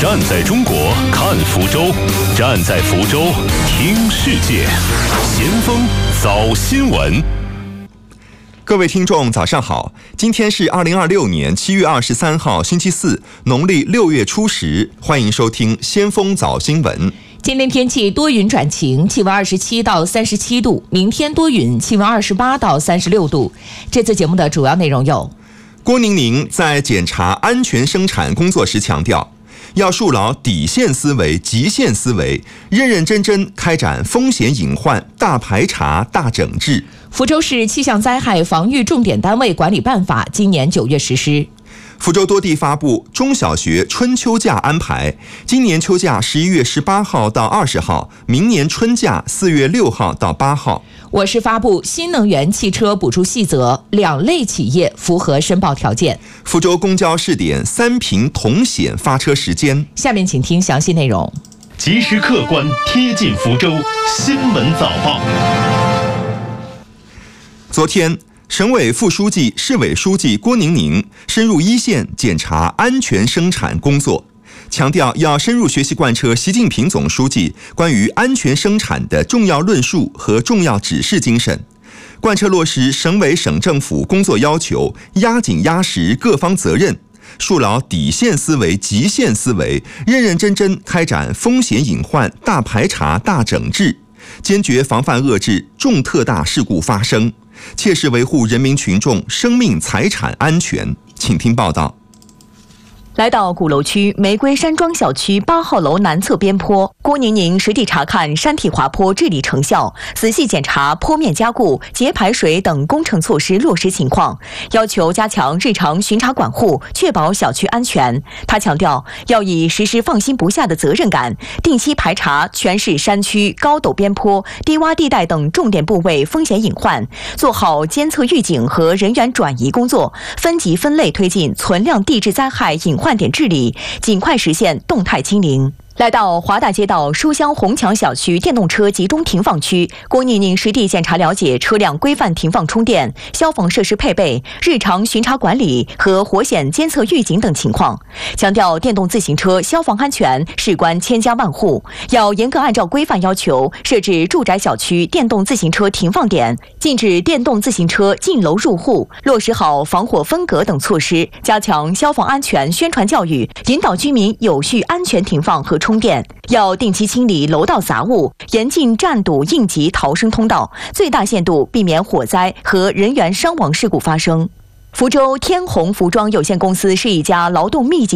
站在中国看福州，站在福州听世界。先锋早新闻。 各位听众早上好，今天是2026年7月23号星期四，农历6月初10，欢迎收听先锋早新闻。 今天天气多云转晴，气温27到37度，明天多云，气温28到36度。这次节目的主要内容有： 郭宁宁在检查安全生产工作时强调，要树牢底线思维、极限思维，认认真真开展风险隐患大排查、大整治。 福州市气象灾害防御重点单位管理办法今年9月实施。 福州多地发布中小学春秋假安排，今年秋假11月18号到20号，明年春假4月6号到8号。 我市发布新能源汽车补助细则，2类企业符合申报条件。 福州公交试点3屏同显发车时间。 下面请听详细内容。 及时客观贴近福州新闻早报。 昨天，省委副书记、市委书记郭宁宁深入一线检查安全生产工作，强调要深入学习贯彻习近平总书记关于安全生产的重要论述和重要指示精神，贯彻落实省委省政府工作要求，压紧压实各方责任，树牢底线思维、极限思维，认认真真开展风险隐患大排查、大整治，坚决防范遏制重特大事故发生，切实维护人民群众生命财产安全。请听报道。 来到鼓楼区玫瑰山庄小区8号楼南侧边坡，郭宁宁实地查看山体滑坡治理成效，仔细检查坡面加固、节排水等工程措施落实情况，要求加强日常巡查管护，确保小区安全。他强调，要以实施放心不下的责任感，定期排查全市山区高陡边坡、低洼地带等重点部位风险隐患，做好监测预警和人员转移工作，分级分类推进存量地质灾害隐患点治理，尽快实现动态清零。来到华大街道书香红墙小区电动车集中停放区，郭宁宁实地检查了解车辆规范停放充电、消防设施配备、日常巡查管理和火险监测预警等情况，强调电动自行车消防安全事关千家万户，要严格按照规范要求设置住宅小区电动自行车停放点，禁止电动自行车进楼入户，落实好防火分隔等措施，加强消防安全宣传教育，引导居民有序安全停放和充电，要定期清理楼道杂物，严禁占堵应急逃生通道，最大限度避免火灾和人员伤亡事故发生。福州天虹服装有限公司是一家劳动密集